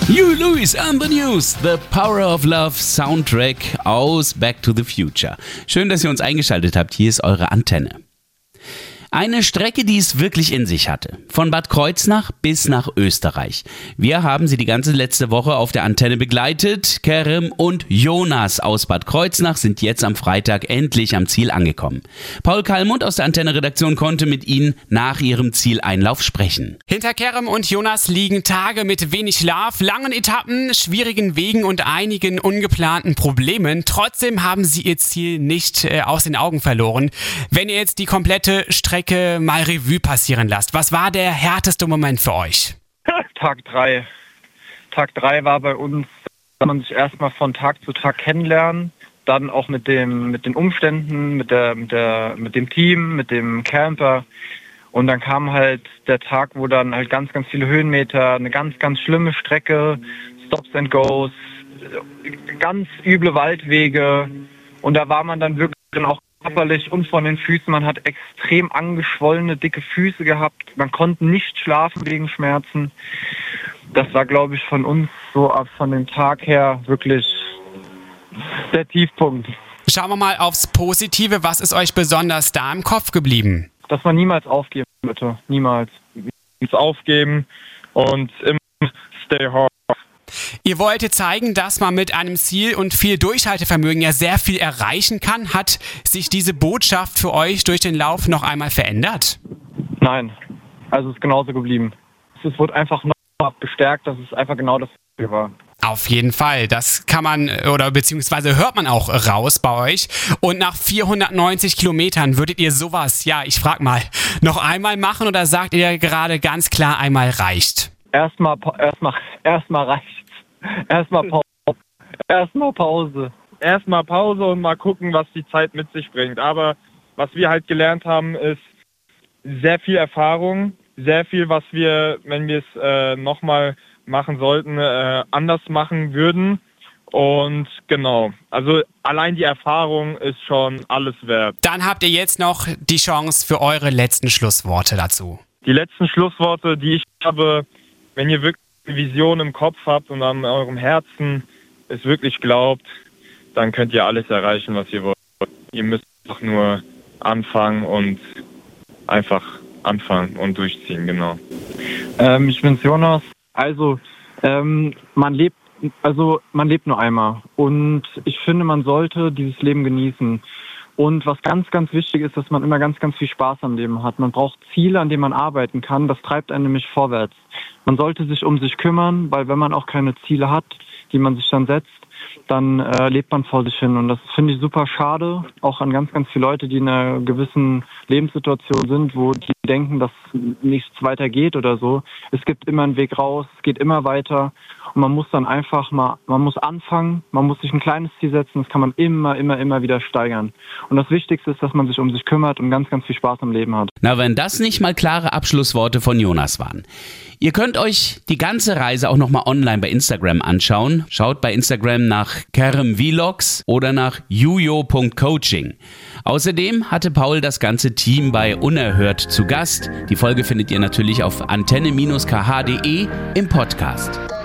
Huey Lewis and the News, The Power of Love Soundtrack aus Back to the Future. Schön, dass ihr uns eingeschaltet habt. Hier ist eure Antenne. Eine Strecke, die es wirklich in sich hatte. Von Bad Kreuznach bis nach Österreich. Wir haben sie die ganze letzte Woche auf der Antenne begleitet. Kerem und Jonas aus Bad Kreuznach sind jetzt am Freitag endlich am Ziel angekommen. Paul Kallmund aus der Antenne-Redaktion konnte mit ihnen nach ihrem Zieleinlauf sprechen. Hinter Kerem und Jonas liegen Tage mit wenig Schlaf, langen Etappen, schwierigen Wegen und einigen ungeplanten Problemen. Trotzdem haben sie ihr Ziel nicht aus den Augen verloren. Wenn ihr jetzt die komplette Strecke mal Revue passieren lasst, was war der härteste Moment für euch? Tag 3. Tag 3 war bei uns, dass man sich erstmal von Tag zu Tag kennenlernen, dann auch mit den Umständen, mit dem Team, mit dem Camper. Und dann kam halt der Tag, wo dann halt ganz, ganz viele Höhenmeter, eine ganz, ganz schlimme Strecke, Stops and Goes, ganz üble Waldwege. Und da war man dann wirklich dann auch körperlich und von den Füßen. Man hat extrem angeschwollene, dicke Füße gehabt. Man konnte nicht schlafen wegen Schmerzen. Das war, glaube ich, von uns so von dem Tag her wirklich der Tiefpunkt. Schauen wir mal aufs Positive. Was ist euch besonders da im Kopf geblieben? Dass man niemals aufgeben, bitte. Niemals. Nichts aufgeben und immer stay hard. Ihr wolltet zeigen, dass man mit einem Ziel und viel Durchhaltevermögen ja sehr viel erreichen kann. Hat sich diese Botschaft für euch durch den Lauf noch einmal verändert? Nein, also es ist genauso geblieben. Es wurde einfach noch bestärkt, dass es einfach genau das war. Auf jeden Fall, das kann man oder beziehungsweise hört man auch raus bei euch. Und nach 490 Kilometern würdet ihr sowas, ja, ich frag mal, noch einmal machen oder sagt ihr gerade ganz klar, einmal reicht? Erstmal reicht's. Erstmal Pause. Erstmal Pause und mal gucken, was die Zeit mit sich bringt. Aber was wir halt gelernt haben, ist sehr viel Erfahrung, sehr viel, was wir, wenn wir es nochmal machen sollten, anders machen würden. Und genau, also allein die Erfahrung ist schon alles wert. Dann habt ihr jetzt noch die Chance für eure letzten Schlussworte dazu. Die letzten Schlussworte, die ich habe, wenn ihr wirklich eine Vision im Kopf habt und an eurem Herzen es wirklich glaubt, dann könnt ihr alles erreichen, was ihr wollt. Ihr müsst einfach nur anfangen und durchziehen, genau. Ich bin's Jonas. Also, man lebt nur einmal. Und ich finde, man sollte dieses Leben genießen. Und was ganz, ganz wichtig ist, dass man immer ganz, ganz viel Spaß am Leben hat. Man braucht Ziele, an denen man arbeiten kann. Das treibt einen nämlich vorwärts. Man sollte sich um sich kümmern, weil wenn man auch keine Ziele hat, die man sich dann setzt, dann lebt man vor sich hin. Und das finde ich super schade, auch an ganz, ganz viele Leute, die in einer gewissen Lebenssituation sind, wo die denken, dass nichts weiter geht oder so. Es gibt immer einen Weg raus, es geht immer weiter. Und man muss dann einfach man muss anfangen, man muss sich ein kleines Ziel setzen, das kann man immer wieder steigern. Und das Wichtigste ist, dass man sich um sich kümmert und ganz, ganz viel Spaß am Leben hat. Na, wenn das nicht mal klare Abschlussworte von Jonas waren. Ihr könnt euch die ganze Reise auch nochmal online bei Instagram anschauen. Schaut bei Instagram nach Kerem Vlogs oder nach jujo.coaching. Außerdem hatte Paul das ganze Team bei Unerhört zu Gast. Die Folge findet ihr natürlich auf antenne-kh.de im Podcast.